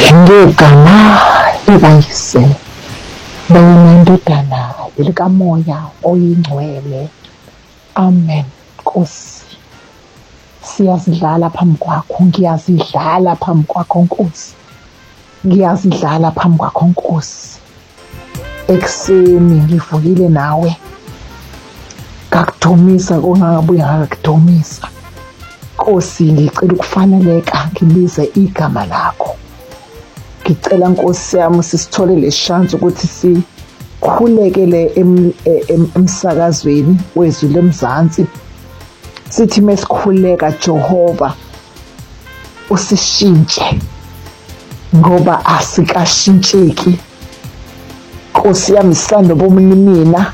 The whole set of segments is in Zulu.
ngegama likayise beyineNdodana likaMoya oyingcwele. Amen. Nkosi, siyazidlala phambi kwakho, ngiyazidlala phambi kwakho Nkosi, ngiyazidlala phambi kwakho Nkosi. Ekuseni ngivukile nawe ngakudumisa kongangabuye ngakudumisa. Nkosi, ngicela ukufaneleka ngibize igama lakho. Ngicela Nkosi yami sisithole le chance ukuthi sikhulekele emsakazweni wezwi leMzansi. Sithi mesikhuleka Jehova usishintshe ngoba asikashintsheki. Nkosi yami sisando bomini mina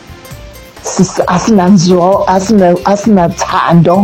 asinathando,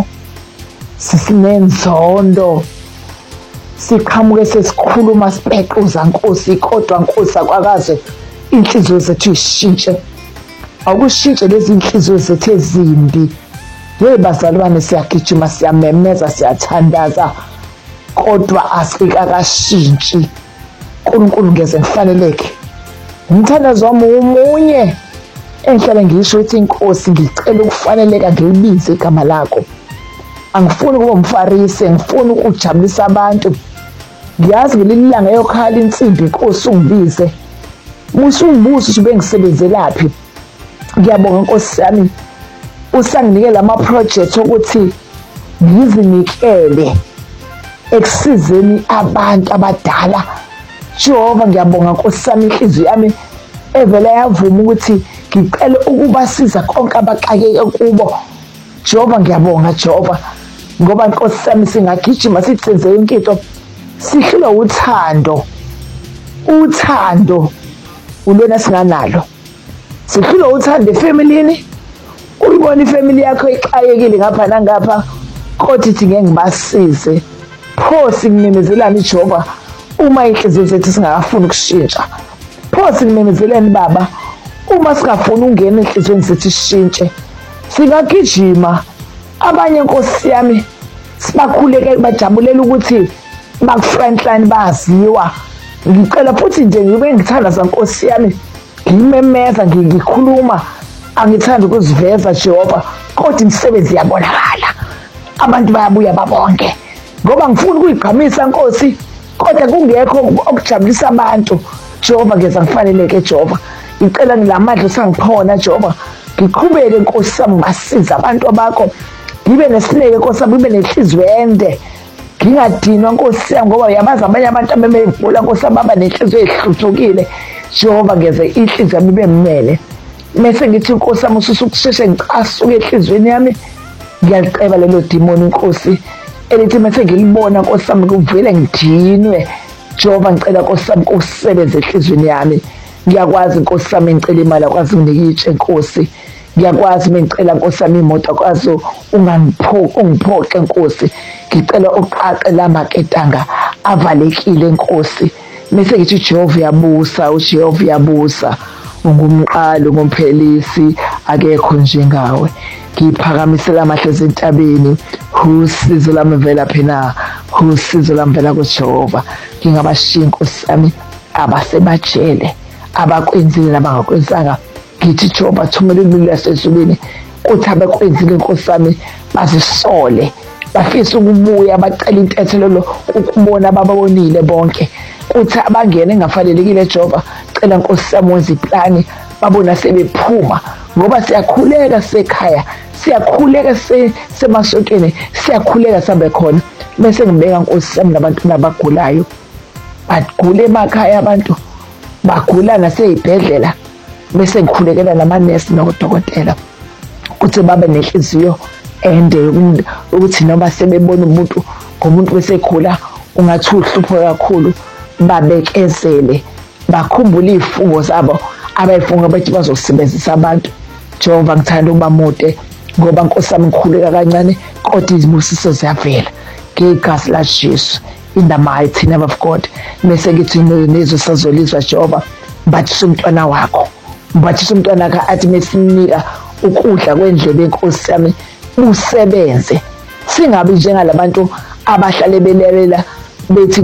sisinenzondo, siqhamuke sesikhuluma sipequza Nkosi, kodwa Nkosi akwakaze inhliziyo zethu ishintshe. Akushintshe lezi inhliziyo zethu ezimbi. Hey bazalwane, siyagijima, siyamemeza, siyathandaza, kodwa asikakashintshi. uNkulunkulu ngeze ngifaneleke. Umthandazo wami umunye engihlale ngisho ukuthi Nkosi, ngicela ukufaneleka ngilibize igama lakho. Angifuni ukuba umfarisi, ngifuna ukujabulisa abantu. Ngiyazi ngelinye ilanga eyokhala insimbi Nkosi ungibize. Musungibuza ukuthi bengisebenzelaphi. Ngiyabonga Nkosi yami, usanginikela ama-project ukuthi ngizinikele ekusizeni abantu abadala. Jehova, ngiyabonga Nkosi yami, inhliziyo yami evele yavuma ukuthi ngicele ukubasiza konke abaxakeke kubo. Jehova, ngiyabonga Jehova, ngoba Nkosi yami singagijima sicenze yonke into, sihlulwa uthando. Uthando ulona singanalo. Sihlulwa uthando efamilini. Uyibona ifamily yakho ixakekile ngapha nangapha, kodwa ithi ngeke ngibasize. Pho sikumemezelani Jehova uma inhliziyo zethu singakafuni ukushintsha? Pho sikumemezelani Baba uma singafuni ungena enhliziyweni zethu ishintshe? Singagijima abanye Nkosi yami sibakhuleke bajabulela ukuthi baku-frontline baziwa. Ngicela futhi nje ngibe ngithandaza Nkosi yami, ngimemeza, ngikhuluma, angithandi ukuziveza Jehova, kodwa imisebenzi yabonakala. Abantu bayabuya babonke ngoba ngifuna ukuyigqamisa Nkosi, kodwa kungekho okujabulisa abantu. Jehova, ngeza ngifaneleke Jehova. Ngicela ngilamandla usangiphona Jehova, ngiqhubeke Nkosi yami ngasiza abantu bakho, ngibe nesineke Nkosi yami, ngibe nenhliziyo ende, ngingadinwa Nkosi yami, ngoba uyabazi abanye abantu abemegula Nkosi yami baba nenhliziyo ehluthukile. Jehova, ngeze inhliziyo yami ibe mnene. Mese ngithi Nkosi yami usukusheshe ngicasuke enhliziyweni yami, ngiyaliqeba lelo demoni Nkosi elithi mase ngilibona Nkosi yami kuvele ngidinwe. Jehova, ngicela Nkosi yami usebenze enhliziyweni yami. Ngiyakwazi Nkosi yami ngicela imali, akwazi unginike itshe Nkosi. Ngiyakwazi mengicela Nkosi yami imoto, akwazi ungiphoqe Nkosi. Ngicela uqaqe lamaketanga avalekile Nkosi. Mese ngithi Jehova uyabusa, uJehova uyabusa. Ungumqalo, ngumphelisi, akekho njengawe. Ngiphakamisela amahle ezintabeni, usizo lami vela phela, usizo lami vela kuJehova. Ngingabashiya Nkosi yami abasebajele, abakwenzile nabangakwenzanga. Ngithi Jehova, thumela ilimi lasezulwini kuthi abakwenzile Nkosi yami bazisole, bafisa ukubuya bacela intethelelo ukubona ababonile bonke. Kuthi abangena engafanelekile Jehova, cela Nkosi yami wenza iplani babona sebephuma, ngoba siyakhuleka sekhaya, siyakhuleka semasontweni, siyakhuleka sabe khona. Bese ngibeka Nkosi yami nabantu abagulayo, bagula emakhaya abantu, bagula nasey'bhedlela. Bese ngikhulekela namanesi nodokotela ukuthi babe nenhliziyo ende ukuthi noma sebebona umuntu ngomuntu besekhula ungathi uhlupho kakhulu, babekezele, bakhumbule iy'fungo zabo abayifunga bathi bazosebenzisa abantu. Jehova, ngithanda ukuba mude ngoba Nkosi yami ngikhuleka kancane, kodwa izibusiso ziyavela ngegazi laJesu, in the mighty name of God. Mese ngithi nezwi sazolizwa Jehova, mbathisa umntwana wakho, mbathisa umntwana wakho athi mesinika ukudla kwendlebe Nkosi yami usebenze, singabi njengalabantu abahlale belelela bethi